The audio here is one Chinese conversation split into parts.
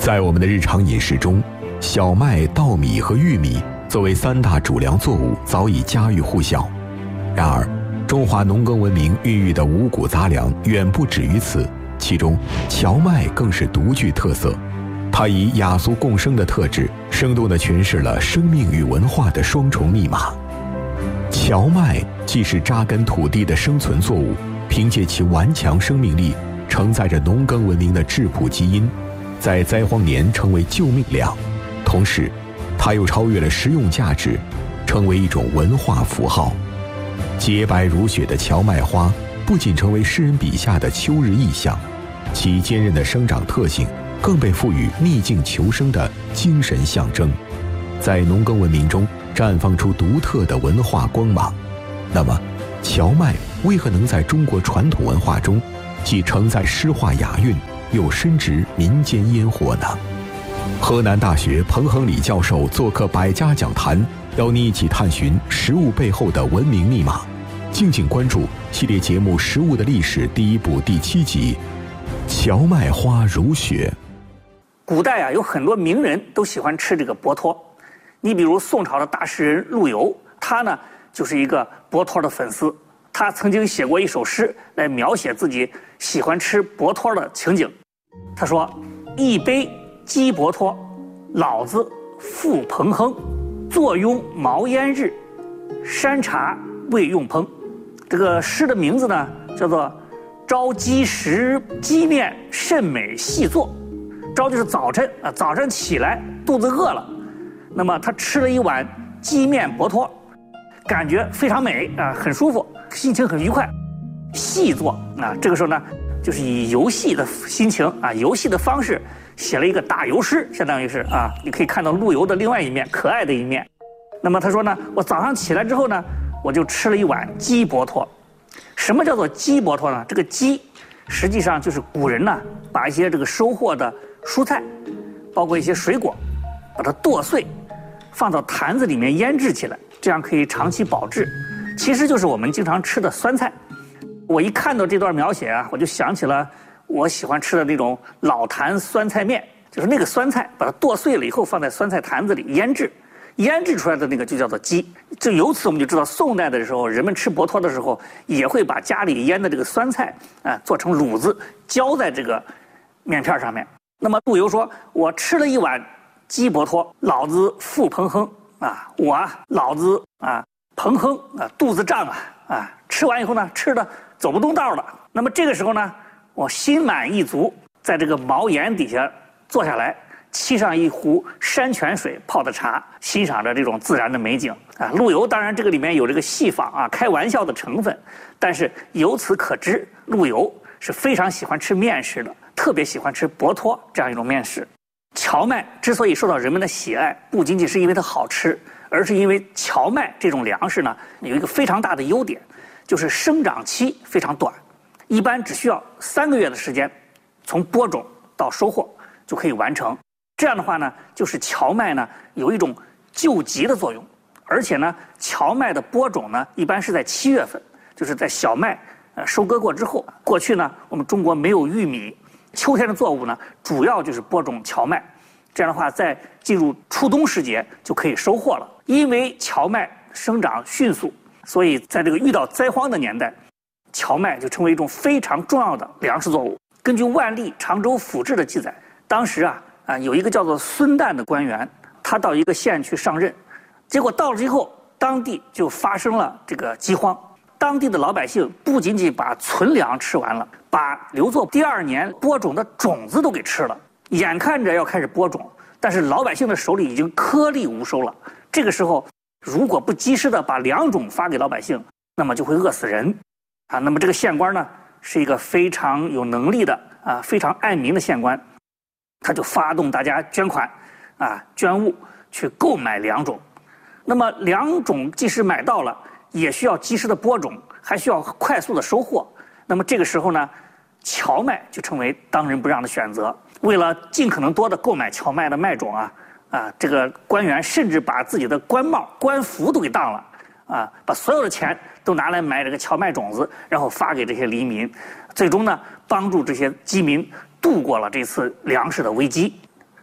在我们的日常饮食中，小麦、稻米和玉米作为3大主粮作物，早已家喻户晓。然而，中华农耕文明孕育的五谷杂粮远不止于此，其中荞麦更是独具特色。它以雅俗共生的特质，生动地诠释了生命与文化的双重密码。荞麦既是扎根土地的生存作物，凭借其顽强生命力，承载着农耕文明的质朴基因，在灾荒年成为救命粮。同时，它又超越了实用价值，成为一种文化符号。洁白如雪的荞麦花不仅成为诗人笔下的秋日意象，其坚韧的生长特性更被赋予逆境求生的精神象征，在农耕文明中绽放出独特的文化光芒。那么，荞麦为何能在中国传统文化中既承载诗画雅韵，又深植民间烟火呢？河南大学彭亨礼教授做客百家讲坛，邀你一起探寻食物背后的文明密码。敬请关注系列节目《食物的历史》第1部第7集《荞麦花如雪》。 古代有很多名人都喜欢吃这个薄托。你比如宋朝的大诗人陆游，他呢就是一个薄托的粉丝。他曾经写过一首诗来描写自己喜欢吃薄托的情景。他说：“一杯鸡薄托，老子复蓬亨。坐拥茅烟日，山茶未用烹。”这个诗的名字呢叫做“朝鸡食鸡面甚美细作”。朝就是早晨啊，早晨起来肚子饿了，那么他吃了一碗鸡面薄托，感觉非常美啊，很舒服，心情很愉快。细作啊，这个时候呢，就是以游戏的心情啊，游戏的方式写了一个打油诗，相当于是啊，你可以看到陆游的另外一面，可爱的一面。那么他说呢，我早上起来之后呢，我就吃了一碗鸡薄托。什么叫做鸡薄托呢？这个鸡实际上就是古人呢把一些这个收获的蔬菜，包括一些水果，把它剁碎，放到坛子里面腌制起来，这样可以长期保质。其实就是我们经常吃的酸菜。我一看到这段描写啊，我就想起了我喜欢吃的那种老坛酸菜面，就是那个酸菜把它剁碎了以后放在酸菜坛子里腌制，腌制出来的那个就叫做鸡。就由此我们就知道，宋代的时候人们吃薄托的时候，也会把家里腌的这个酸菜做成卤子，浇在这个面片上面。那么陆游说：“我吃了一碗鸡薄托，老子复蓬亨啊！老子蓬亨啊，肚子胀啊！吃完以后呢，吃的走不动道了。那么这个时候呢，我心满意足，在这个茅檐底下坐下来，沏上一壶山泉水泡的茶，欣赏着这种自然的美景啊。”陆游当然这个里面有这个戏仿啊、开玩笑的成分，但是由此可知，陆游是非常喜欢吃面食的。特别喜欢吃薄托这样一种面食。荞麦之所以受到人们的喜爱，不仅仅是因为它好吃，而是因为荞麦这种粮食呢有一个非常大的优点，就是生长期非常短，一般只需要3个月的时间，从播种到收获就可以完成。这样的话呢，就是荞麦呢有一种救急的作用，而且呢，荞麦的播种呢一般是在7月份，就是在小麦收割过之后。过去呢，我们中国没有玉米。秋天的作物呢，主要就是播种荞麦，这样的话，在进入初冬时节就可以收获了。因为荞麦生长迅速，所以在这个遇到灾荒的年代，荞麦就成为一种非常重要的粮食作物。根据万历《常州府志》的记载，当时有一个叫做孙旦的官员，他到一个县去上任，结果到了之后，当地就发生了这个饥荒。当地的老百姓不仅仅把存粮吃完了，把留作第2年播种的种子都给吃了。眼看着要开始播种，但是老百姓的手里已经颗粒无收了。这个时候，如果不及时的把粮种发给老百姓，那么就会饿死人啊。那么这个县官呢，是一个非常有能力的非常爱民的县官，他就发动大家捐款捐物去购买粮种。那么粮种即使买到了，也需要及时的播种，还需要快速的收获。那么这个时候呢，荞麦就成为当仁不让的选择。为了尽可能多的购买荞麦的麦种这个官员甚至把自己的官帽、官服都给当了把所有的钱都拿来买这个荞麦种子，然后发给这些黎民，最终呢，帮助这些饥民度过了这次粮食的危机。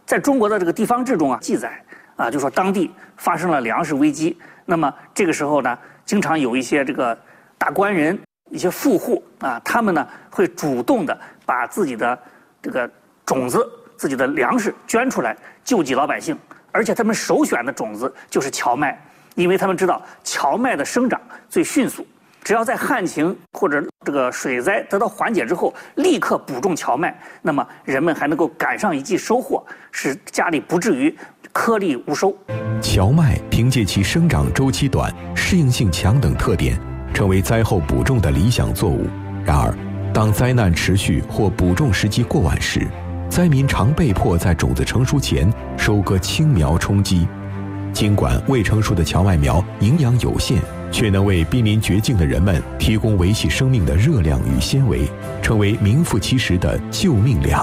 在中国的这个地方志中记载就说当地发生了粮食危机，那么这个时候呢，经常有一些这个大官人、一些富户他们呢会主动的把自己的这个种子、自己的粮食捐出来救济老百姓，而且他们首选的种子就是荞麦，因为他们知道荞麦的生长最迅速，只要在旱情或者这个水灾得到缓解之后，立刻补种荞麦，那么人们还能够赶上一季收获，使家里不至于颗粒无收。 荞麦凭借其生长周期短、适应性强等特点，成为灾后补种的理想作物。然而，当灾难持续或补种时机过晚时，灾民常被迫在种子成熟前收割青苗充饥。尽管未成熟的荞麦苗营养有限，却能为濒临绝境的人们提供维系生命的热量与纤维，成为名副其实的救命粮。